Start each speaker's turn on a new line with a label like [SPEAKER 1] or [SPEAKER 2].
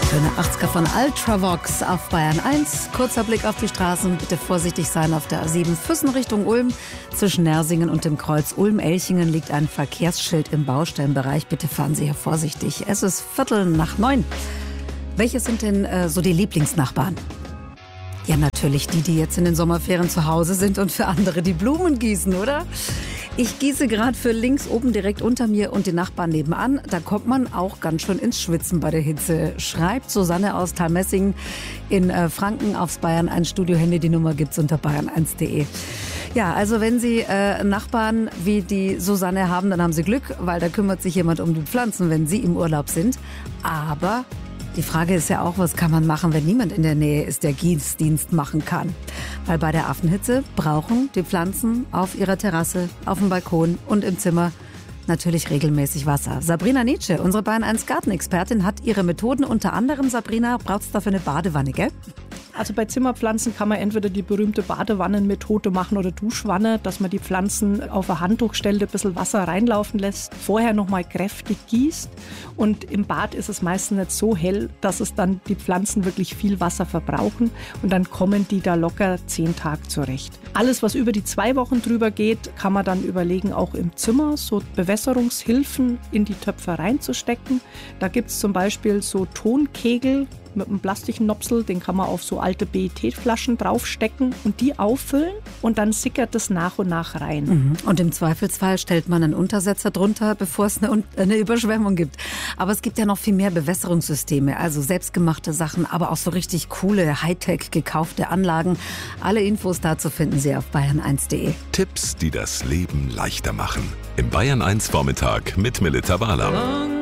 [SPEAKER 1] Schöne 80er von Ultravox auf Bayern 1. Kurzer Blick auf die Straßen. Bitte vorsichtig sein auf der A7 Füssen Richtung Ulm. Zwischen Nersingen und dem Kreuz Ulm-Elchingen liegt ein Verkehrsschild im Baustellenbereich. Bitte fahren Sie hier vorsichtig. Es ist 8:45. Welche sind denn so die Lieblingsnachbarn? Ja, natürlich die jetzt in den Sommerferien zu Hause sind und für andere die Blumen gießen, oder? Ich gieße gerade für links oben direkt unter mir und den Nachbarn nebenan. Da kommt man auch ganz schön ins Schwitzen bei der Hitze. Schreibt Susanne aus Thalmessingen in Franken aufs Bayern 1 Studio-Handy. Die Nummer gibt's unter bayern1.de. Ja, also wenn Sie Nachbarn wie die Susanne haben, dann haben Sie Glück, weil da kümmert sich jemand um die Pflanzen, wenn Sie im Urlaub sind. Aber die Frage ist ja auch, was kann man machen, wenn niemand in der Nähe ist, der Gießdienst machen kann? Weil bei der Affenhitze brauchen die Pflanzen auf ihrer Terrasse, auf dem Balkon und im Zimmer natürlich regelmäßig Wasser. Sabrina Nietzsche, unsere Bayern 1 Gartenexpertin, hat ihre Methoden. Unter anderem, Sabrina, braucht es dafür eine Badewanne, gell?
[SPEAKER 2] Also bei Zimmerpflanzen kann man entweder die berühmte Badewannenmethode machen oder Duschwanne, dass man die Pflanzen auf ein Handtuch stellt, ein bisschen Wasser reinlaufen lässt, vorher nochmal kräftig gießt. Und im Bad ist es meistens nicht so hell, dass es dann die Pflanzen wirklich viel Wasser verbrauchen und dann kommen die da locker 10 Tage zurecht. Alles, was über die 2 Wochen drüber geht, kann man dann überlegen, auch im Zimmer so Bewässerungshilfen in die Töpfe reinzustecken. Da gibt es zum Beispiel so Tonkegel mit einem Plastiknopsel, den kann man auf so alte PET-Flaschen draufstecken und die auffüllen und dann sickert es nach und nach rein.
[SPEAKER 1] Und im Zweifelsfall stellt man einen Untersetzer drunter, bevor es eine Überschwemmung gibt. Aber es gibt ja noch viel mehr Bewässerungssysteme, also selbstgemachte Sachen, aber auch so richtig coole, Hightech gekaufte Anlagen. Alle Infos dazu finden Sie auf bayern1.de.
[SPEAKER 3] Tipps, die das Leben leichter machen. Im Bayern 1 Vormittag mit Melita Wahler.